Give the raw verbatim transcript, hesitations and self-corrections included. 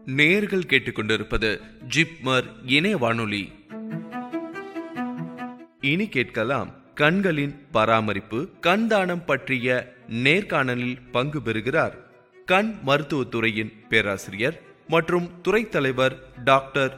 நேயர்கள் கேட்டுக்கொண்டிருப்பது ஜிப்மர் இணைய வானொலி. இனி கேட்கலாம் கண்களின் பராமரிப்பு, கண் தானம் பற்றிய நேர்காணலில் பங்கு பெறுகிறார் கண் மருத்துவத்துறையின் பேராசிரியர் மற்றும் துறை தலைவர் டாக்டர்